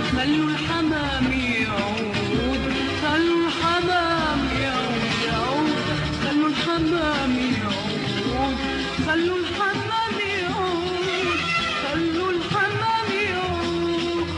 خلوا الحمام يعود، خلوا الحمام يعود يعود، خلوا الحمام يعود، خلوا الحمام يعود، خلوا الحمام يعود.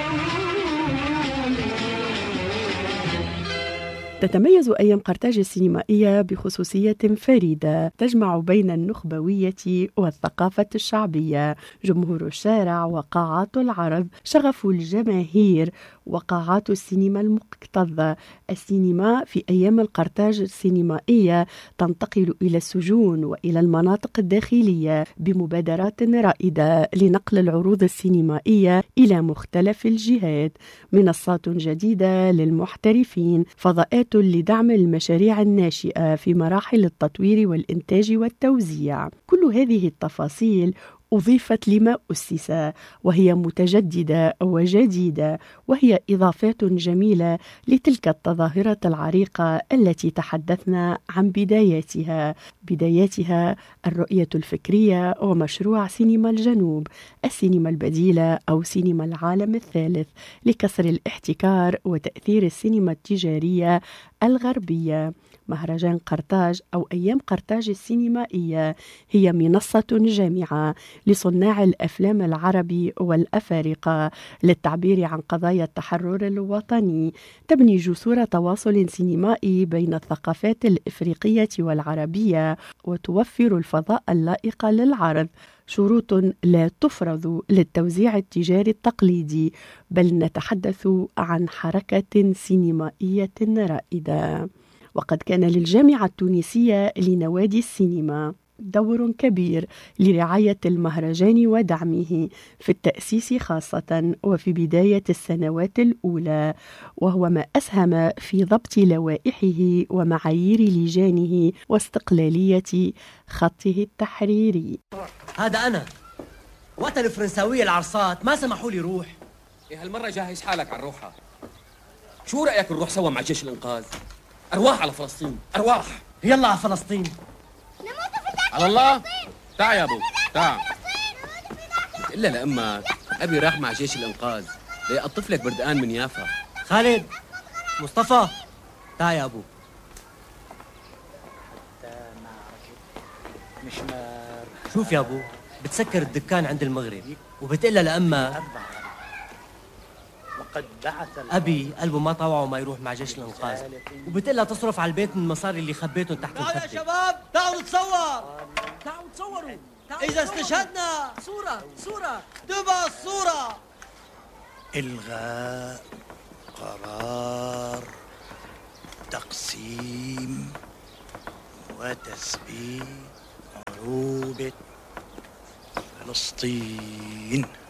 تتميز أيام قرطاج السينمائية بخصوصية فريدة تجمع بين النخبوية والثقافة الشعبية. جمهور الشارع وقاعات العرض، شغف الجماهير وقاعات السينما المكتظة. السينما في أيام القرطاج السينمائية تنتقل إلى السجون وإلى المناطق الداخلية بمبادرات رائدة لنقل العروض السينمائية إلى مختلف الجهات، منصات جديدة للمحترفين، فضاءات لدعم المشاريع الناشئة في مراحل التطوير والإنتاج والتوزيع. كل هذه التفاصيل أضيفت لما أسس، وهي متجددة وجديدة، وهي إضافات جميلة لتلك التظاهرة العريقة التي تحدثنا عن بداياتها الرؤية الفكرية ومشروع سينما الجنوب، السينما البديلة أو سينما العالم الثالث، لكسر الاحتكار وتأثير السينما التجارية الغربية. مهرجان قرطاج أو أيام قرطاج السينمائية هي منصة جامعة لصناع الأفلام العربي والأفارقة للتعبير عن قضايا التحرر الوطني، تبني جسور تواصل سينمائي بين الثقافات الإفريقية والعربية، وتوفر الفضاء اللائق للعرض. شروط لا تفرض للتوزيع التجاري التقليدي، بل نتحدث عن حركة سينمائية رائدة. وقد كان للجامعة التونسية لنوادي السينما دور كبير لرعاية المهرجان ودعمه في التأسيس خاصة وفي بداية السنوات الأولى، وهو ما أسهم في ضبط لوائحه ومعايير لجانه واستقلالية خطه التحريري. هذا أنا وقت الفرنساوية العرصات ما سمحوا لي روح. إيه هالمرة جهز حالك على الروحة. شو رأيك نروح سوا مع جيش الإنقاذ؟ أرواح على فلسطين، أرواح. يلا على فلسطين. على الله. تعا يا أبو تعا. إلا لأمك أبي راح مع جيش الإنقاذ ليقطف لك بردقان من يافا. خالد مصطفى تعا يا أبو. شوف يا أبو، بتسكر الدكان عند المغرب وبتقلها لأمك أبي قلبه ما طوعه ما يروح مع جيش الإنقاذ، وبتقلها تصرف على البيت من المصاري اللي خبيتهم تحت الخدة. تعالوا يا شباب، تعالوا نتصور، تعالوا تصوروا، إذا استشهدنا صورة تبقى الصورة. إلغاء قرار تقسيم وتسبيح عروبة فلسطين.